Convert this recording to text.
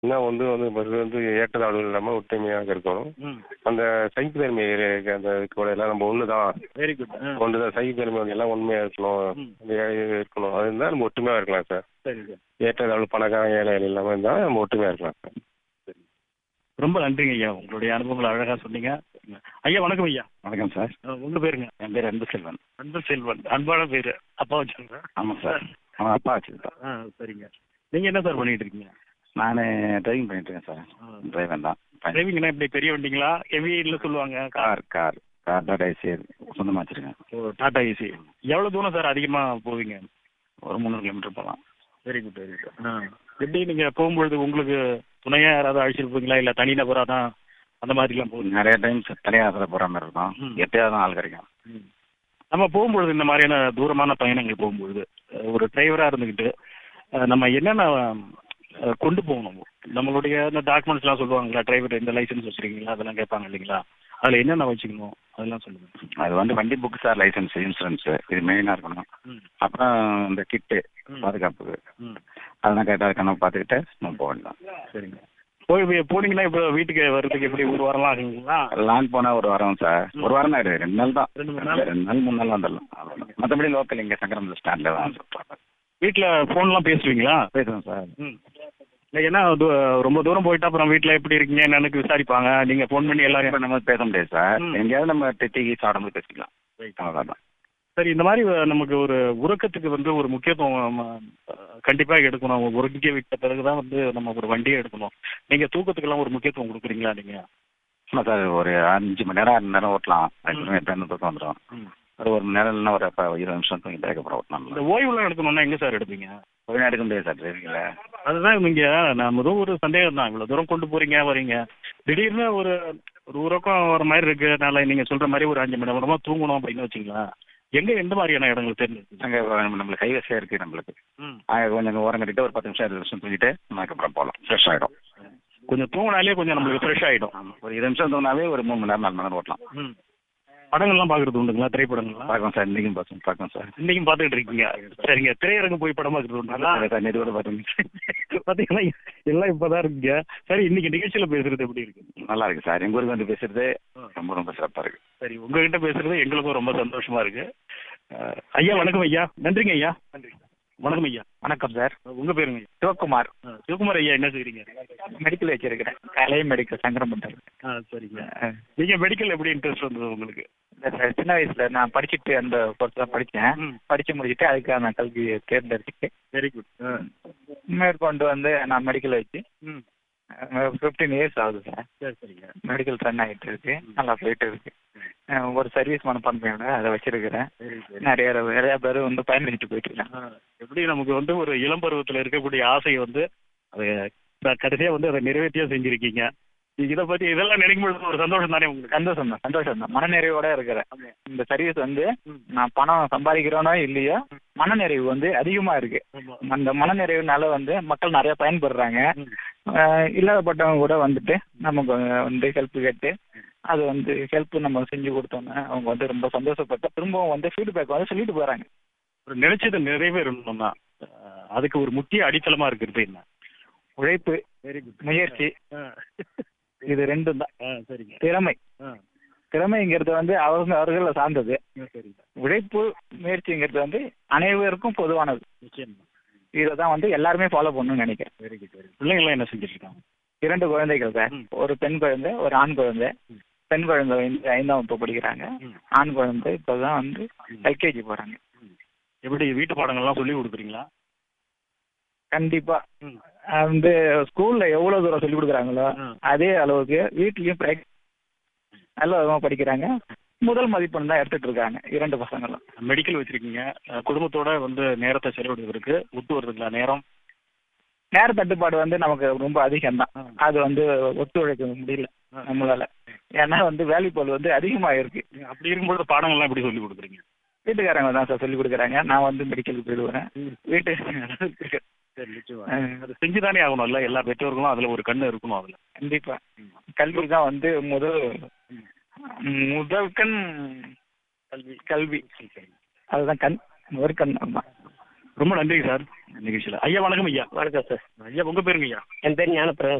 இன்னும் பஸ் ஏற்றத்தாழ்வு இல்லாமல் ஒற்றுமையாக இருக்கணும். அந்த சகிப்புத்தன்மை அந்த கூட எல்லாம் நம்ம ஒன்று தான். Very good. ஒன்று தான் சகிப்புத்தன்மை எல்லாம் உண்மையாக இருக்கணும். இருக்கணும். அது இருந்தால் நம்ம ஒற்றுமையாக இருக்கலாம் சார். சரி சார். ஏற்றத்தாழ்வு பணக்காரன் ஏழை இல்லாமல் இருந்தால் நம்ம ஒற்றுமையாக இருக்கலாம் சார். ரொம்ப நன்றிங்க ஐயா, உங்களுடைய அனுபவங்களை அழகாக சொன்னீங்க. ஐயா வணக்கம் ஐயா. வணக்கம் சார். உங்கள் பேருங்க? என் பேர் அன்பு செல்வன். அன்பு செல்வன், அன்பான பேர். அப்பா வச்சுருங்க? ஆமாம் சார், அவன் அப்பா வச்சுருக்கான். சரிங்க. நீங்கள் என்ன சார் பண்ணிட்டு இருக்கீங்க? நான் டிரைவிங் பண்ணிட்டு இருக்கேன் சார். டிரைவர் தான். டிரைவிங்னா இப்படி பெரிய வண்டிங்களா? ஹெவின்னு சொல்லுவாங்க. கார் டாடா ஏசி சொந்தமாக வச்சுருக்கேன். ஓ, டாடா ஏசி. எவ்வளோ தூரம் சார் அதிகமாக போவீங்க? ஒரு 300 கிலோமீட்டர் போகலாம். Very good, very good. எப்படி நீங்கள் போகும்பொழுது உங்களுக்கு துணையாக யாராவது அழைச்சிட்டு போவீங்களா, இல்லை தனிநபராக தான் அந்த மாதிரிலாம் போகுது? நிறைய டைம் தனியாக போகிற மாதிரி இருக்கும். எப்பயாவது தான் ஆள் கிடைக்கும். நம்ம போகும்பொழுது இந்த மாதிரியான தூரமான பயணங்கள் போகும்பொழுது ஒரு டிரைவராக இருந்துக்கிட்டு நம்ம என்னென்ன கொண்டு போகணும்? நம்மளுடைய இந்த டாக்குமெண்ட்ஸ்லாம் சொல்லுவாங்களா, டிரைவர் இந்த லைசன்ஸ் வச்சுருக்கீங்களா, அதெல்லாம் கேட்பாங்க இல்லைங்களா? அதில் என்னென்ன வச்சுக்கணும் அதெல்லாம் சொல்லுங்கள். அது வண்டி புக்கு சார், லைசன்ஸ், இன்சூரன்ஸு, இது மெயினாக இருக்கணும். அப்புறம் இந்த கிட்டு பாதுகாப்புக்கு அதெல்லாம் கரெக்டாக இருக்கணும். பார்த்துக்கிட்டு நம்ம போக வேண்டாம். சரிங்க. போனீங்கன்னா இப்போ வீட்டுக்கு வர்றதுக்கு எப்படி ஒரு வாரம்லாம் ஆகுங்களா? லாங் போனால் ஒரு வாரம் சார். ஒரு வாரம் தான் ஆகிடுது. 2 நாள் தான். 2 நாள் 3 நாள் வந்துடலாம். மற்றபடி லோக்கல் இங்கே சங்கரம் ஸ்டாண்டில் தான் சொல்கிறாங்க. வீட்டில் ஃபோன்லாம் பேசுவீங்களா? பேசுவேன் சார். இல்லை, ஏன்னா ரொம்ப தூரம் போயிட்டா அப்புறம் வீட்டில் எப்படி இருக்கீங்க என்னன்னு விசாரிப்பாங்க. நீங்கள் ஃபோன் பண்ணி எல்லாரும் நம்ம பேச முடியாது சார். எங்கேயாவது நம்ம டீ சாப்பிடும்போது பேசிக்கலாம். அவ்வளோதான். சரி, இந்த மாதிரி நமக்கு ஒரு உறக்கத்துக்கு ஒரு முக்கியத்துவம் கண்டிப்பாக எடுக்கணும். உறக்க விட்ட பிறகு தான் நம்ம ஒரு வண்டியை எடுக்கணும். நீங்கள் தூக்கத்துக்கெல்லாம் ஒரு முக்கியத்துவம் கொடுக்குறீங்களா நீங்கள்? ஆமாம் சார். ஒரு 5 மணி நேரம் 6 மணி நேரம் ஓட்டலாம். எப்போ தூக்கம் வந்துடும். ஒரு மணி நேரம் இல்லைன்னா ஒரு 20 நிமிஷம் தூங்கி அதுக்கப்புறம் ஓட்டலாம். இந்த ஓய்வுலாம் எடுக்கணும்னா எங்கே சார் எடுப்பீங்க? ஓய்வு எடுக்க முடியாது சார் டிரைவிங்கில். அதுதான் நீங்கள் நம்ம ஒரு சந்தேகம் தான். இவ்வளோ தூரம் கொண்டு போகிறீங்க வரீங்க, திடீர்னு ஒரு உறக்கம் வர மாதிரி இருக்குது. அதனால் நீங்கள் சொல்கிற மாதிரி ஒரு 5 மணி நேரமாக தூங்கணும் அப்படின்னு வச்சிங்களா? எந்த மாதிரியான இடங்கள் தெரிஞ்சு அங்கே நம்மளுக்கு கைவசையாக இருக்குது. நம்மளுக்கு கொஞ்சம் ஓரம் கட்டிட்டு ஒரு 10 நிமிஷம் 20 நிமிஷம் தூங்கிட்டு அதுக்கப்புறம் போகலாம். ஃப்ரெஷ் ஆகிடும். கொஞ்சம் தூங்கினாலே கொஞ்சம் நம்மளுக்கு ஃப்ரெஷ் ஆகிடும். ஒரு 20 நிமிஷம் தூங்கினாவே ஒரு 3 மணி நேரம் 4 மணி நேரம் ஓட்டலாம். படங்கள்லாம் பார்க்குறது உண்டுங்களா? திரைப்படங்கள்லாம் பார்க்கலாம் சார். இன்றைக்கும் பார்க்கணும் சார். இன்றைக்கும் பார்த்துக்கிட்டு இருக்கீங்க? சரிங்க. திரையரங்கு போய் படம் பார்க்குறது உண்டுங்களா? சார் நெருவோட பார்த்துங்க. பார்த்தீங்கன்னா எல்லாம் இப்போ தான் இருக்குங்க. சரி, இன்னைக்கு நிகழ்ச்சியில் பேசுறது எப்படி இருக்கு? நல்லா இருக்கு சார். எங்கள் ஊருக்கு வந்து பேசுறது ரொம்ப ரொம்ப சிறப்பாக இருக்கு. சரி, உங்ககிட்ட பேசுறது எங்களுக்கும் ரொம்ப சந்தோஷமா இருக்கு. ஐயா வணக்கம் ஐயா. நன்றிங்க ஐயா. நன்றி. வணக்கம் ஐயா. வணக்கம் சார். உங்கள் பேருங்க? சிவகுமார். சிவகுமார் ஐயா, என்ன செய்றீங்க? மெடிக்கல் வச்சிருக்கிறேன். கலை மெடிக்கல் சங்கரம் பண்ணுறேன். சரிங்க. நீங்கள் மெடிக்கல் எப்படி இன்ட்ரெஸ்ட் வந்தது உங்களுக்கு? சின்ன வயசுல நான் படிச்சுட்டு அந்த கோர்ஸ் தான் படித்தேன். படித்து முடிச்சுட்டு அதுக்கான கல்வியை தேர்ந்தெடுத்துட்டு வெரி குட் மேற்கொண்டு நான் மெடிக்கல் வச்சு 15 இயர்ஸ் ஆகுது சார். சரி சரிங்க. மெடிக்கல் ரன் ஆகிட்டு இருக்கு. நல்லா போயிட்டு இருக்கு. ஒரு சர்வீஸ் மனப்பான்மையோட அதை வச்சிருக்கிறேன். நிறைய பேர் பயன்படுத்திட்டு போயிட்டு இருக்காங்க. எப்படி நமக்கு ஒரு இளம் பருவத்தில் இருக்கக்கூடிய ஆசை அது கடைசியாக அதை நிறைவேற்றியா செஞ்சிருக்கீங்க. இதை பற்றி இதெல்லாம் நினைக்கும் ஒரு சந்தோஷம் தானே உங்களுக்கு? சந்தோஷம் தான். மனநிறைவோட இருக்கிறேன். இந்த சர்வீஸ் நான் பணம் சம்பாதிக்கிறோனோ இல்லையோ மனநிறைவு அதிகமா இருக்கு. அந்த மனநிறைவுனால மக்கள் நிறைய பயன்படுறாங்க. இல்லாதப்பட்டவங்க கூட நமக்கு ஹெல்ப் கேட்டு அது ஹெல்ப் நம்ம செஞ்சு கொடுத்தோம்னா அவங்க ரொம்ப சந்தோஷப்பட்டு திரும்பவும் ஃபீட்பேக் சொல்லிட்டு போறாங்க. ஒரு நினைச்சது நிறைவேறணும்னா அதுக்கு ஒரு முக்கிய அடித்தளமா இருக்கிறது என்ன? உழைப்பு, முயற்சி, இது 2 தான். சரிங்க. திறமைங்கிறது அவர்களை சார்ந்தது. உழைப்பு, முயற்சிங்கிறது அனைவருக்கும் பொதுவானது. இதைதான் எல்லாருமே ஃபாலோ பண்ணணும்னு நினைக்கிறேன். Very good. பிள்ளைங்களாம் என்ன செஞ்சுட்டு இருக்காங்க? 2 குழந்தைகள் சார். ஒரு பெண் குழந்தை, ஒரு ஆண் குழந்தை. பெண் குழந்தை 5ஆம் வகுப்பு படிக்கிறாங்க. ஆண் குழந்தை இப்போதான் எல்கேஜி போறாங்க. எப்படி வீட்டு பாடங்கள்லாம் சொல்லி கொடுக்குறீங்களா? கண்டிப்பா. ஸ்கூல்ல எவ்வளவு தூரம் சொல்லி கொடுக்குறாங்களோ அதே அளவுக்கு வீட்லயும் நல்ல விதமா படிக்கிறாங்க. முதல் மதிப்பெண் தான் எடுத்துட்டு இருக்காங்க 2 பசங்களும். மெடிக்கல் வச்சிருக்கீங்க, குடும்பத்தோட நேரத்தை செலவிடுவதற்கு ஒத்து வருதுங்களா? நேர தட்டுப்பாடு நமக்கு ரொம்ப அதிகம் தான். அது ஒத்துழைக்க முடியல நம்மளால. ஏன்னா வேலைப்போல் அதிகமா இருக்கு. அப்படி இருக்கும்போது பாடங்கள்லாம் எப்படி சொல்லி கொடுக்குறீங்க? வீட்டுக்காரங்க தான் சார் சொல்லி கொடுக்குறாங்க. நான் மெடிக்கலுக்கு போயிடுவேன். வீட்டு அது செஞ்சுதானே ஆகணும். இல்ல எல்லா பெற்றோர்களும் அதுல ஒரு கண்ணு இருக்கணும். அதுல கண்டிப்பா கல்வி தான் முதல் கண். கல்வி அதுதான் கண், ஒரு கண். ரொம்ப நன்றி சார். நிகழ்ச்சியில். ஐயா வணக்கம் ஐயா. வணக்கம் சார். ஐயா உங்க பேருங்க ஐயா? என் பேர் ஞானப்பிரகாஷ்.